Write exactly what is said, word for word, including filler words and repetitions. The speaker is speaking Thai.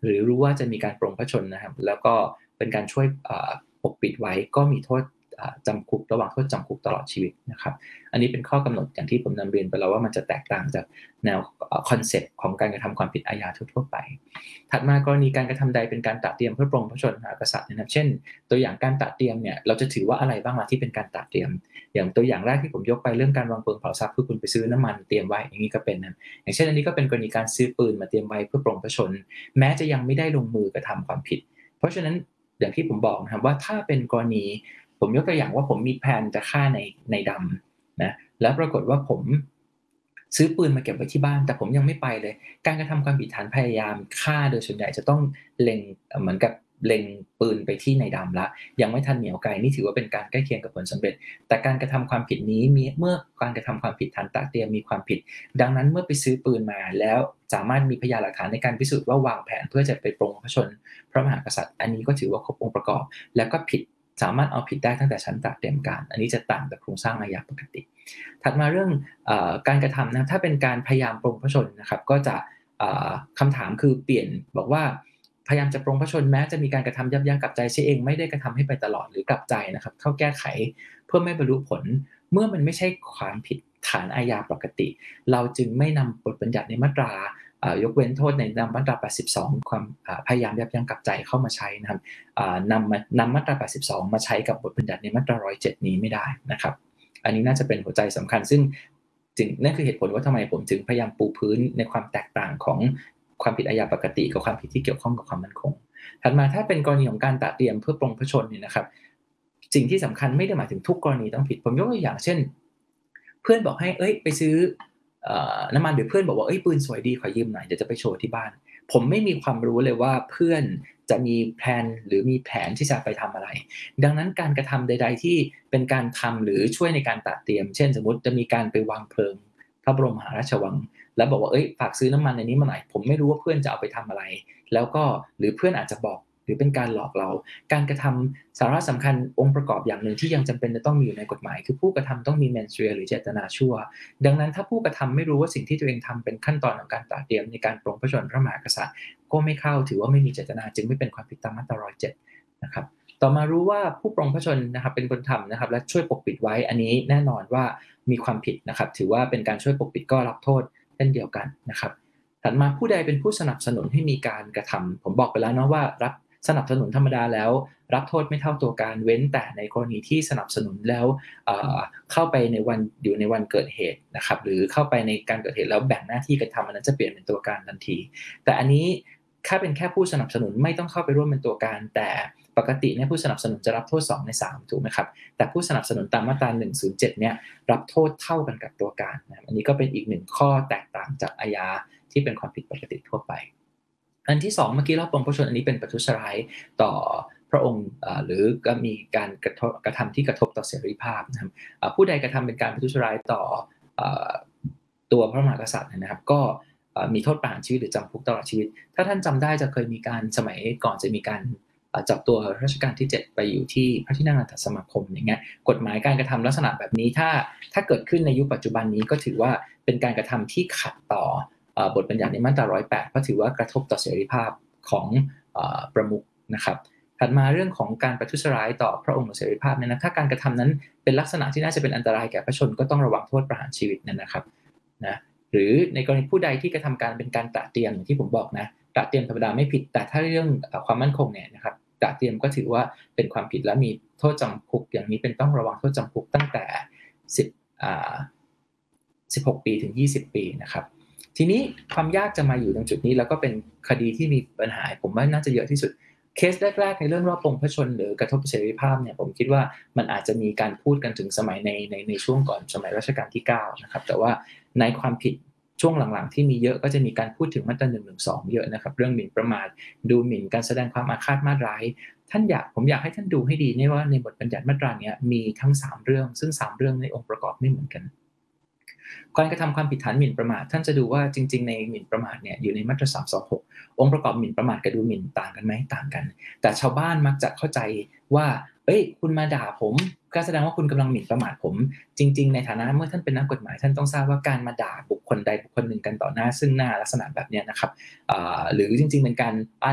หรือรู้ว่าจะมีการปรงพระชนม์นะครับแล้วก็เป็นการช่วยปกปิดไว้ก็มีโทษจำคุกระหว่างโทษจำคุกตลอดชีวิตนะครับอันนี้เป็นข้อกำหนดอย่างที่ผมนำเรียนไปแล้วว่ามันจะแตกต่างจากแนวคอนเซปต์ของการกระทำความผิดอาญาทั่วๆไปถัดมากรณีการกระทำใดเป็นการตระเตรียมเพื่อปรงพระชนม์มหากษัตริย์นะครับเช่นตัวอย่างการตระเตรียมเนี่ยเราจะถือว่าอะไรบ้างล่ะที่เป็นการตระเตรียมอย่างตัวอย่างแรกที่ผมยกไปเรื่องการวางเพลิงเผาทรัพย์คือคุณไปซื้อน้ำมันเตรียมไว้อย่างนี้ก็เป็นนะอย่างเช่นอันนี้ก็เป็นกรณีการซื้อปืนมาเตรียมไว้เพื่อปรงพระชนม์แม้จะยังไม่ได้ลงมือกระทำความผิดเพราะฉะนั้นอย่างที่ผมบอกนะครับว่าถ้าเป็นกรณีผมยกตัวอย่างว่าผมมีแผนจะฆ่าในในดำนะแล้วปรากฏว่าผมซื้อปืนมาเก็บไว้ที่บ้านแต่ผมยังไม่ไปเลยการกระทำความผิดฐานพยายามฆ่าโดยส่วนใหญ่จะต้องเล็งเหมือนกับเล็งปืนไปที่ในดำละยังไม่ทันเหนียวไกลนี่ถือว่าเป็นการใกล้เคียงกับผลสำเร็จแต่การกระทำความผิดนี้มีเมื่อการกระทำความผิดฐานตระเตรียมมีความผิดดังนั้นเมื่อไปซื้อปืนมาแล้วสามารถมีพยานหลักฐานในการพิสูจน์ว่าวางแผนเพื่อจะไปปรงพระชนม์พระมหากษัตริย์อันนี้ก็ถือว่าครบองค์ประกอบแล้วก็ผิดสามารถเอาผิดได้ตั้งแต่ชั้นตระเตรียมการอันนี้จะต่างจากโครงสร้างอาญาปกติถัดมาเรื่องเอ่อการกระทำนะถ้าเป็นการพยายามปรงพระชนม์นะครับก็จะเอ่อคำถามคือเปลี่ยนบอกว่าพยายามจะปรงพระชนม์แม้จะมีการกระทำยับยั้งกลับใจเสียเองไม่ได้กระทำให้ไปตลอดหรือกลับใจนะครับเข้าแก้ไขเพื่อไม่บรรลุผลเมื่อมันไม่ใช่ความผิดฐานอาญาปกติเราจึงไม่นำบทบัญญัติในมาตรายกเว้นโทษในมาตราแปดสิบสองความพยายามยับยั้งกลับใจเข้ามาใช้นะครับนำมานำมาตราแปดสิบสองมาใช้กับบทบัญญัติในมาตราหนึ่งร้อยเจ็ดนี้ไม่ได้นะครับอันนี้น่าจะเป็นหัวใจสำคัญซึ่งจึงนั่นคือเหตุผลว่าทำไมผมถึงพยายามปูพื้นในความแตกต่างของความผิดอาญาปกติกับความผิดที่เกี่ยวข้องกับความมั่นคงถัดมาถ้าเป็นกรณีของการตระเตรียมเพื่อปรงพระชนม์เนี่ยนะครับสิ่งที่สำคัญไม่ได้หมายถึงทุกกรณีต้องผิดผมยกตัวอย่างเช่นเพื่อนบอกให้เอ้ยไปซื้อน้ำมันหรือเพื่อนบอกว่าเอ้ยปืนสวยดีขอยืมหน่อยเดี๋ยวจะไปโชว์ที่บ้านผมไม่มีความรู้เลยว่าเพื่อนจะมีแผนหรือมีแผนที่จะไปทำอะไรดังนั้นการกระทำใดๆที่เป็นการทำหรือช่วยในการตระเตรียมเช่นสมมติจะมีการไปวางเพลิงพระบรมมหาราชวังแล้วบอกว่าเอ้ยฝากซื้อน้ำมันในนี้มาหน่อยผมไม่รู้ว่าเพื่อนจะเอาไปทำอะไรแล้วก็หรือเพื่อนอาจจะบอกหรือเป็นการหลอกเราการกระทำสาระสำคัญองค์ประกอบอย่างหนึ่งที่ยังจำเป็นจะต้องมีอยู่ในกฎหมายคือผู้กระทำต้องมีเมนเรียหรือเจตนาชั่วดังนั้นถ้าผู้กระทำไม่รู้ว่าสิ่งที่ตัวเองทำเป็นขั้นตอนของการตระเตรียมในการปรงพระชนม์พระมหากษัตริย์ก็ไม่เข้าถือว่าไม่มีเจตนาจึงไม่เป็นความผิดตามมาตราหนึ่งร้อยเจ็ดนะครับต่อมารู้ว่าผู้ปรงพระชนม์นะครับเป็นคนทำนะครับและช่วยปกปิดไว้อันนี้แน่นอนว่ามีความผิดนะครับถือว่าเป็นการช่วยปกปิดก็รับโทษเช่นเดียวกันนะครับถัดมาผู้ใดเป็นผู้สนับสนุนให้มีการกระทำผมบอกไปแล้วเนาะว่ารับสนับสนุนธรรมดาแล้วรับโทษไม่เท่าตัวการเว้นแต่ในกรณีที่สนับสนุนแล้วเอ่อเข้าไปในวันอยู่ในวันเกิดเหตุนะครับหรือเข้าไปในการเกิดเหตุแล้วแบ่งหน้าที่กันทำอันนั้นจะเปลี่ยนเป็นตัวการทันทีแต่อันนี้ถ้าเป็นแค่ผู้สนับสนุนไม่ต้องเข้าไปร่วมเป็นตัวการแต่ปกติเนี่ยผู้สนับสนุนจะรับโทษสองในสามถูกไหมครับแต่ผู้สนับสนุนตามมาตราหนึ่งศูนย์เจ็ดเนี่ยรับโทษเท่ากันกับตัวการนะอันนี้ก็เป็นอีกหนึ่งข้อแตกต่างจากอาญาที่เป็นความผิดปกติทั่วไปอันที่สองเมื่อกี้เราปรงพระชนม์อันนี้เป็นประทุษร้ายต่อพระองค์หรือก็มีการกระทบกระทำที่กระทบต่อเสรีภาพนะครับผู้ใดกระทำเป็นการประทุษร้ายต่อตัวพระมหากษัตริย์นะครับก็มีโทษประหารชีวิตหรือจำคุกตลอดชีวิตถ้าท่านจำได้จะเคยมีการสมัยก่อนจะมีการจับตัวรัชกาลที่เจ็ดไปอยู่ที่พระที่นั่งอัฏฐสมาคมอย่างเงี้ยกฎหมายการกระทำลักษณะแบบนี้ถ้าถ้าเกิดขึ้นในยุคปัจจุบันนี้ก็ถือว่าเป็นการกระทำที่ขัดต่อบทบัญญัติในมาตราหนึ่งร้อยแปดเพราะถือว่ากระทบต่อเสรีภาพของประมุขนะครับถัดมาเรื่องของการประทุษร้ายต่อพระองค์หรือเสรีภาพเนี่ยนะถ้าการกระทำนั้นเป็นลักษณะที่น่าจะเป็นอันตรายแก่พระชนก็ต้องระวังโทษประหารชีวิตนั่นนะครับนะหรือในกรณีผู้ใดที่กระทำการเป็นการตระเตรียมอย่างที่ผมบอกนะตระเตรียมธรรมดาไม่ผิดแต่ถ้าเรื่องความมั่นคงเนี่ยนะครับตระเตรียมก็ถือว่าเป็นความผิดและมีโทษจำคุกอย่างนี้เป็นต้องระวังโทษจำคุกตั้งแต่สิบอ่าสิบหกปีถึงยี่สิบปีนะครับทีนี้ความยากจะมาอยู่ตรงจุดนี้แล้วก็เป็นคดีที่มีปัญหาผมว่าน่าจะเยอะที่สุดเคสแรกๆในเรื่องรอบปรงพระชนม์หรือกระทบเสรีภาพเนี่ยผมคิดว่ามันอาจจะมีการพูดกันถึงสมัยในในในช่วงก่อนสมัยรัชกาลที่เก้านะครับแต่ว่าในความผิดช่วงหลังๆที่มีเยอะก็จะมีการพูดถึงมาตราหนึ่งหนึ่งสองเยอะนะครับเรื่องหมิ่นประมาทดูหมิ่นการแสดงความอาฆาตมาร้ายท่านอยากผมอยากให้ท่านดูให้ดีนี่ว่าในบทบัญญัติมาตรานี้มีทั้งสามเรื่องซึ่งสามเรื่องในองค์ประกอบไม่เหมือนกันการกระทำความผิดฐานหมิ่นประมาทท่านจะดูว่าจริงๆในหมิ่นประมาทเนี่ยอยู่ในมาตราสามสองหกองค์ประกอบหมิ่นประมาทกับดูหมิ่นต่างกันไหมต่างกันแต่ชาวบ้านมักจะเข้าใจว่าเอ้ยคุณมาด่าผมก็แสดงว่าคุณกำลังหมิ่นประมาทผมจริงๆในฐานะเมื่อท่านเป็นนักกฎหมายท่านต้องทราบว่าการมาด่าบุคคลใดบุคคลหนึ่งกันต่อหน้าซึ่งหน้าลักษณะแบบนี้นะครับหรือจริงๆเป็นการ